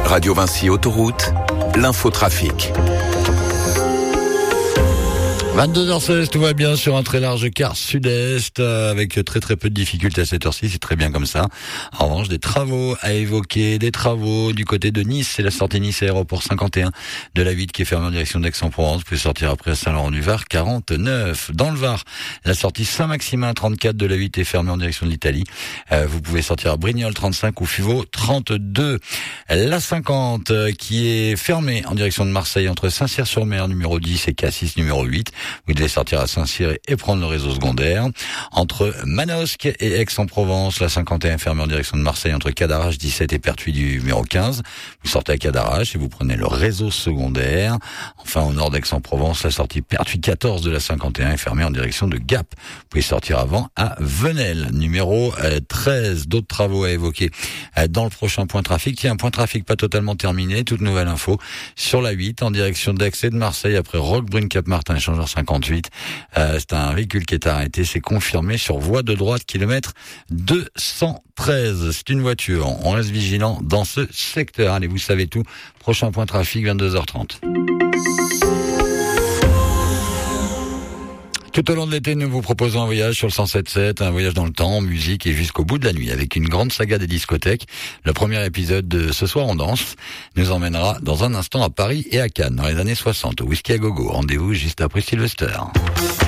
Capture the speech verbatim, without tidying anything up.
Radio Vinci Autoroute, l'infotrafic. vingt-deux heures seize, tout va bien sur un très large quart sud-est, euh, avec très très peu de difficultés à cette heure-ci, c'est très bien comme ça. En revanche, des travaux à évoquer, des travaux du côté de Nice, c'est la sortie Nice aéroport cinquante et un de la huit qui est fermée en direction d'Aix-en-Provence. Vous pouvez sortir après à Saint-Laurent-du-Var, quarante-neuf. Dans le Var, la sortie Saint-Maximin trente-quatre de la huit est fermée en direction de l'Italie. Euh, vous pouvez sortir à Brignoles trente-cinq ou Fuveau trente-deux. La cinquante euh, qui est fermée en direction de Marseille entre Saint-Cyr-sur-Mer numéro dix et Cassis numéro huit. Vous devez sortir à Saint-Cyr et prendre le réseau secondaire. Entre Manosque et Aix-en-Provence, la cinquante et un fermée en direction de Marseille entre Cadarache dix-sept et Pertuis du numéro quinze. Vous sortez à Cadarache et vous prenez le réseau secondaire. Enfin, au nord d'Aix-en-Provence, la sortie Pertuis quatorze de la cinquante et un est fermée en direction de Gap. Vous pouvez sortir avant à Venelle, numéro treize. D'autres travaux à évoquer dans le prochain point trafic. Tiens, un point trafic pas totalement terminé. Toute nouvelle info sur la huit en direction d'Aix et de Marseille après Roquebrune-Cap-Martin, échangeur cinquante-huit. Euh, c'est un véhicule qui est arrêté, c'est confirmé sur voie de droite, kilomètre deux cent treize. C'est une voiture. On reste vigilant dans ce secteur. Allez, vous savez tout. Prochain point trafic, vingt-deux heures trente. Tout au long de l'été, nous vous proposons un voyage sur le cent sept sept, un voyage dans le temps, en musique et jusqu'au bout de la nuit, avec une grande saga des discothèques. Le premier épisode de Ce soir on danse nous emmènera dans un instant à Paris et à Cannes, dans les années soixante, au Whisky à Gogo. Rendez-vous juste après Sylvester.